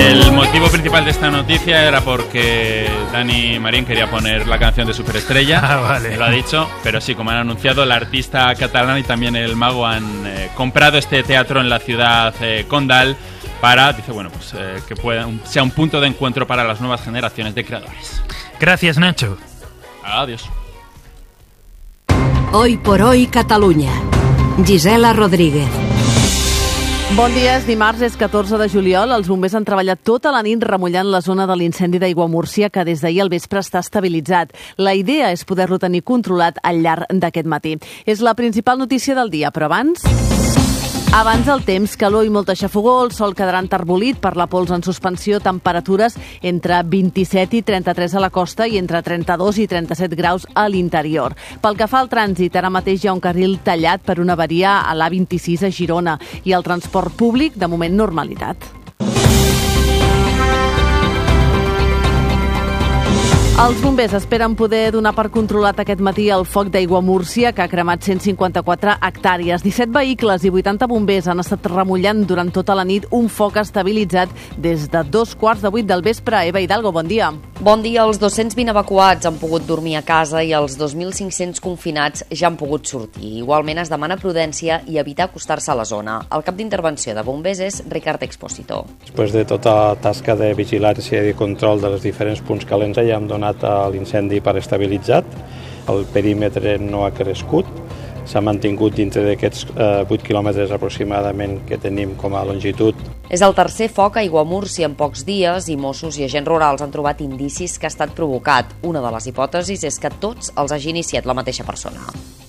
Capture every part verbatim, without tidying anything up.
El motivo principal de esta noticia era porque Dani Marín quería poner la canción de Superestrella, ah, vale. Lo ha dicho, pero sí, como han anunciado, la artista catalana y también el mago han eh, comprado este teatro en la ciudad eh, condal para, dice, bueno, pues eh, que pueda, un, sea un punto de encuentro para las nuevas generaciones de creadores. Gracias, Nacho. Adiós. Hoy por hoy, Catalunya. Gisela Rodríguez. Bon dia, és dimarts, és catorze de juliol. Els bombers han treballat tota la nit remullant la zona de l'incendi d'Aiguamúrcia, que des d'ahir al vespre està estabilitzat. La idea és poder-lo tenir controlat al llarg d'aquest matí. És la principal notícia del dia, però abans... Abans el temps, calor i molta xafogor, el sol quedarà enterbolit per la pols en suspensió, temperatures entre vint-i-set i trenta-tres a la costa i entre trenta-dos i trenta-set graus a l'interior. Pel que fa al trànsit, ara mateix hi ha un carril tallat per una avaria a l'A vint-i-sis a Girona i el transport públic, de moment, normalitat. Els bombers esperen poder donar per controlat aquest matí el foc d'Aiguamúrcia, que ha cremat cent cinquanta-quatre hectàrees. disset vehicles i vuitanta bombers han estat remullant durant tota la nit un foc estabilitzat des de dos quarts de vuit del vespre. Eva Hidalgo, bon dia. Bon dia. Els dos-cents vint evacuats han pogut dormir a casa i els dos mil cinc-cents confinats ja han pogut sortir. Igualment es demana prudència i evitar acostar-se a la zona. El cap d'intervenció de bombers és Ricard Expósito. Després de tota la tasca de vigilància i control de les diferents punts calents, ja hem donat a l'incendi per estabilitzat. El perímetre no ha crescut, s'ha mantingut dintre d'aquests eh, vuit quilòmetres aproximadament que tenim com a longitud. És el tercer foc a Aiguamúrcia en pocs dies i Mossos i agents rurals han trobat indicis que ha estat provocat. Una de les hipòtesis és que tots els hagi iniciat la mateixa persona.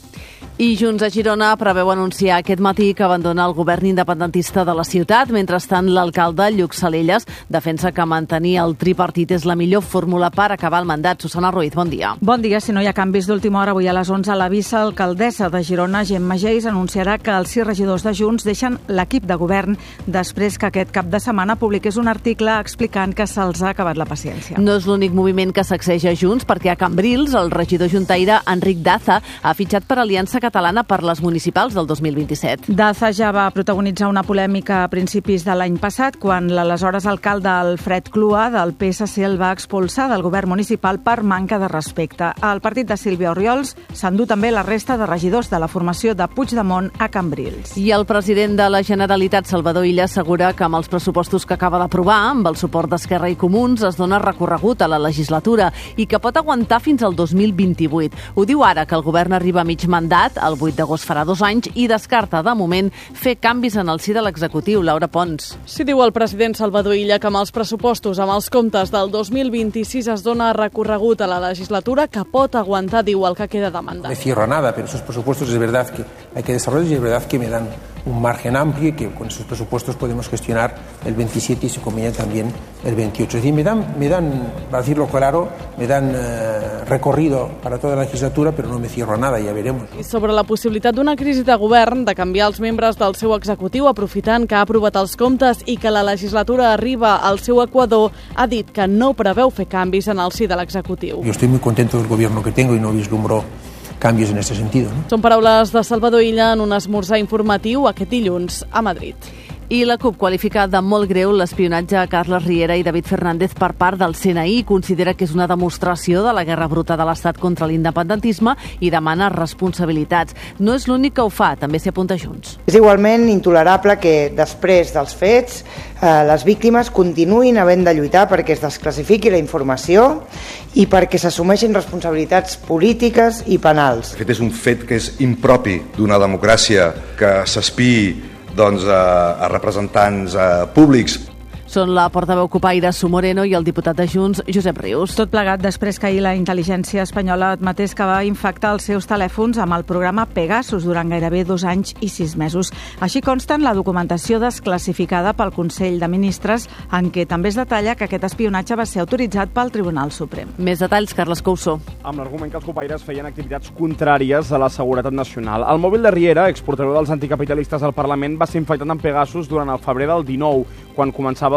I Junts a Girona preveu anunciar aquest matí que abandona el govern independentista de la ciutat. Mentrestant, l'alcalde Lluc Salelles defensa que mantenir el tripartit és la millor fórmula per acabar el mandat. Susana Ruiz, bon dia. Bon dia. Si no hi ha canvis d'última hora, avui a les onze, la vicealcaldessa de Girona, Gemma Geis, anunciarà que els sis regidors de Junts deixen l'equip de govern després que aquest cap de setmana publiqués un article explicant que se'ls ha acabat la paciència. No és l'únic moviment que sacseja Junts, perquè a Cambrils el regidor juntaire Enric Daza ha fitxat per Aliança Catalana per les municipals del dos mil vint-i-set. Daza ja va protagonitzar una polèmica a principis de l'any passat quan l'aleshores alcalde Alfred Clua del P S C el va expulsar del govern municipal per manca de respecte. Al partit de Sílvia Orriols s'endú també la resta de regidors de la formació de Puigdemont a Cambrils. I el president de la Generalitat, Salvador Illa, assegura que amb els pressupostos que acaba d'aprovar, amb el suport d'Esquerra i Comuns, es dona recorregut a la legislatura i que pot aguantar fins al dos mil vint-i-vuit. Ho diu ara que el govern arriba a mig mandat, el vuit d'agost farà dos anys, i descarta, de moment, fer canvis en el si de l'executiu. Laura Pons. Sí, diu el president Salvador Illa que amb els pressupostos, amb els comptes del dos mil vint-i-sis es dona recorregut a la legislatura que pot aguantar, diu, el que queda de mandat. No cierro nada, pero esos presupuestos es verdad que hay que desarrollar y es verdad que me dan un margen amplio y que con esos presupuestos podemos gestionar el veintisiete y se conviene también el veintiocho. Es decir, me dan, me dan, para decirlo claro, me dan eh, recorrido para toda la legislatura, però no me cierro a nada, ja veremos. I sobre la possibilitat d'una crisi de govern, de canviar els membres del seu executiu aprofitant que ha aprovat els comptes i que la legislatura arriba al seu equador, ha dit que no preveu fer canvis en el si de l'executiu. Yo estoy muy contento del gobierno que tengo y no vislumbro cambios en este sentido, ¿no? Són paraules de Salvador Illa en un esmorzar informatiu aquest dilluns a Madrid. I la CUP qualifica de molt greu l'espionatge a Carles Riera i David Fernández per part del C N I i considera que és una demostració de la guerra bruta de l'Estat contra l'independentisme i demana responsabilitats. No és l'únic que ho fa, també s'hi apunta Junts. És igualment intolerable que després dels fets eh, les víctimes continuïn havent de lluitar perquè es desclassifiqui la informació i perquè s'assumeixin responsabilitats polítiques i penals. Aquest és un fet que és impropi d'una democràcia que s'espiï doncs, a, a representants a, públics. Són la portaveu cupaire Sue Moreno i el diputat de Junts, Josep Rius. Tot plegat després que ahir la intel·ligència espanyola admetés que va infectar els seus telèfons amb el programa Pegasus durant gairebé dos anys i sis mesos. Així consta en la documentació desclassificada pel Consell de Ministres, en què també es detalla que aquest espionatge va ser autoritzat pel Tribunal Suprem. Més detalls, Carles Couso. Amb l'argument que els cupaires feien activitats contràries a la seguretat nacional. El mòbil de Riera, exportador dels anticapitalistes al Parlament, va ser infectat amb Pegasus durant el febrer del dinou, quan començava el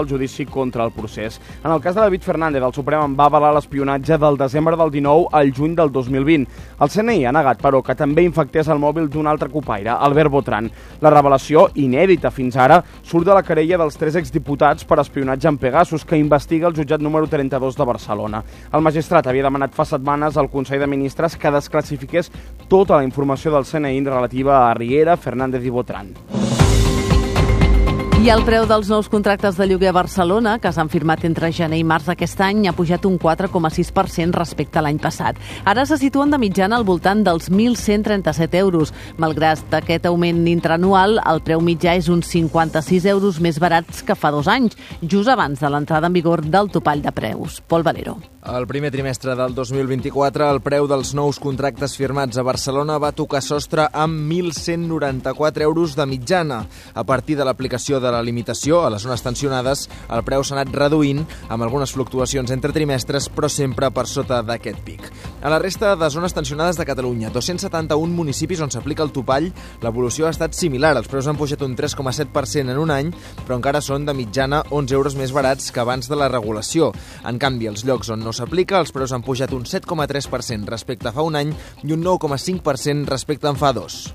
el judici contra el procés. En el cas de David Fernández, el Suprem en va avalar l'espionatge del desembre del dinou al juny del dos mil vint. El C N I ha negat, però, que també infectés el mòbil d'un altre copaire, Albert Botran. La revelació, inèdita fins ara, surt de la querella dels tres exdiputats per espionatge en Pegasus, que investiga el jutjat número trenta-dos de Barcelona. El magistrat havia demanat fa setmanes al Consell de Ministres que desclassifiqués tota la informació del C N I relativa a Riera, Fernández i Botran. I el preu dels nous contractes de lloguer a Barcelona, que s'han firmat entre gener i març d'aquest any, ha pujat un quatre coma sis per cent respecte a l'any passat. Ara se situen de mitjana al voltant dels mil cent trenta-set euros. Malgrat aquest augment intraanual, el preu mitjà és uns cinquanta-sis euros més barats que fa dos anys, just abans de l'entrada en vigor del topall de preus. Pol Valero. El primer trimestre del dos mil vint-i-quatre, el preu dels nous contractes firmats a Barcelona va tocar sostre amb mil cent noranta-quatre euros de mitjana. A partir de l'aplicació de la limitació a les zones tensionades, el preu s'ha anat reduint, amb algunes fluctuacions entre trimestres, però sempre per sota d'aquest pic. A la resta de zones tensionades de Catalunya, dos-cents setanta-un municipis on s'aplica el topall, l'evolució ha estat similar. Els preus han pujat un tres coma set per cent en un any, però encara són de mitjana onze euros més barats que abans de la regulació. En canvi, els llocs on no s'aplica, els preus han pujat un set coma tres per cent respecte a fa un any i un nou coma cinc per cent respecte a en fa dos.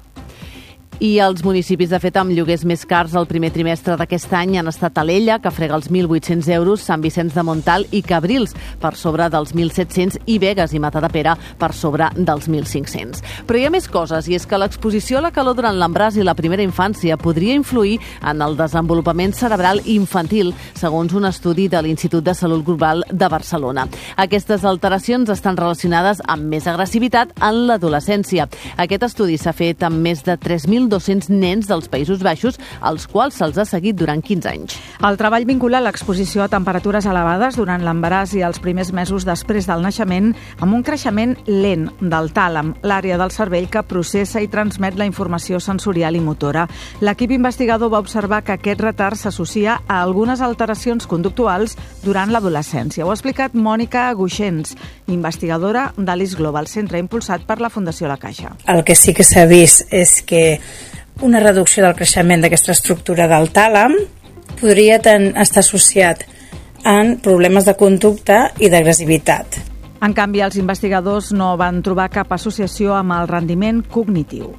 I els municipis, de fet, amb lloguers més cars el primer trimestre d'aquest any han estat Alella, que frega els mil vuit-cents euros, Sant Vicenç de Montalt i Cabrils, per sobre dels mil set-cents, i Begues i Matadepera, per sobre dels mil cinc-cents. Però hi ha més coses, i és que l'exposició a la calor durant l'embràs i la primera infància podria influir en el desenvolupament cerebral infantil, segons un estudi de l'Institut de Salut Global de Barcelona. Aquestes alteracions estan relacionades amb més agressivitat en l'adolescència. Aquest estudi s'ha fet amb més de tres mil dos-cents nens dels Països Baixos, als quals se'ls ha seguit durant quinze anys. El treball vincula l'exposició a temperatures elevades durant l'embaràs i els primers mesos després del naixement amb un creixement lent del tàlam, l'àrea del cervell que processa i transmet la informació sensorial i motora. L'equip investigador va observar que aquest retard s'associa a algunes alteracions conductuals durant l'adolescència. Ho ha explicat Mònica Guixens, investigadora d'Alice Global, centre impulsat per la Fundació La Caixa. El que sí que s'ha vist és que una reducció del creixement d'aquesta estructura del tàlam podria ten, estar associat en problemes de conducta i d'agressivitat. En canvi, els investigadors no van trobar cap associació amb el rendiment cognitiu.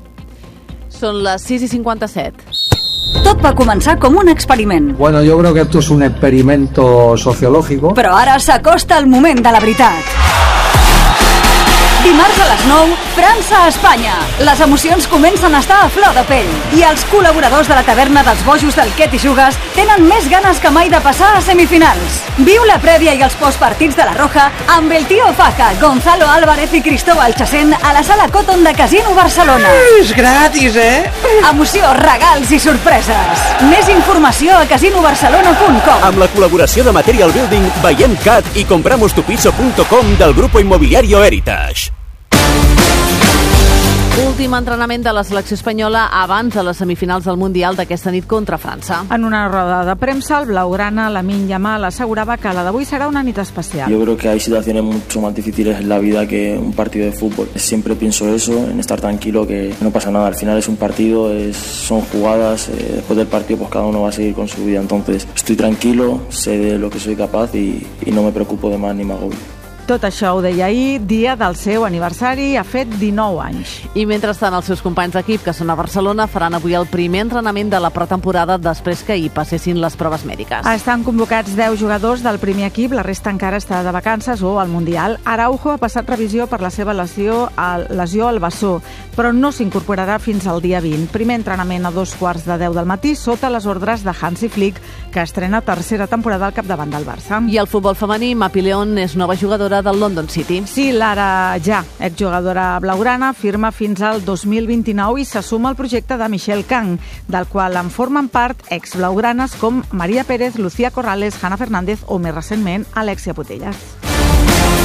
Són les sis i cinquanta-set. Tot va començar com un experiment. Bueno, yo creo que esto es un experimento sociológico. Però ara s'acosta el moment de la veritat. Dimarts a les nou, França-Espanya. Les emocions comencen a estar a flor de pell. I els col·laboradors de la taverna dels bojos del Quet i Jugues tenen més ganes que mai de passar a semifinals. Viu la prèvia i els postpartits de la Roja amb el Tío Faja, Gonzalo Álvarez i Cristóbal Chasén a la sala Cotton de Casino Barcelona. És gratis, eh? Emoció, regals i sorpreses. Més informació a casino barcelona punt com. Amb la col·laboració de Material Building, Veiem Cat i compramos tu piso punto com del Grupo Inmobiliario Heritage. Últim entrenament de la selecció espanyola abans de les semifinals del Mundial d'aquesta nit contra França. En una roda de premsa, el blaugrana Lamine Yamal assegurava que la d'avui serà una nit especial. Yo creo que hay situaciones mucho más difíciles en la vida que un partido de fútbol. Siempre pienso eso, en estar tranquilo, que no pasa nada. Al final es un partido, es, son jugadas. Eh, después del partido pues cada uno va a seguir con su vida. Entonces estoy tranquilo, sé de lo que soy capaz y, y no me preocupo de más ni me agobio. Tot això ho deia ahir, dia del seu aniversari, ha fet dinou anys. I mentrestant els seus companys d'equip, que són a Barcelona, faran avui el primer entrenament de la pretemporada després que hi passessin les proves mèdiques. Estan convocats deu jugadors del primer equip, la resta encara està de vacances o al Mundial. Araujo ha passat revisió per la seva lesió al, lesió al bessó, però no s'incorporarà fins al dia vint. Primer entrenament a dos quarts de deu del matí sota les ordres de Hansi Flick, que estrena tercera temporada al capdavant del Barça. I el futbol femení, Mapi León és nova jugadora del London City. Sí, Lara Ja, exjugadora blaugrana, firma fins al dos mil vint-i-nou i s'assuma al projecte de Michelle Kang, del qual en formen part ex-blaugranes com Maria Pérez, Lucía Corrales, Hanna Fernández o més recentment Alexia Putellas.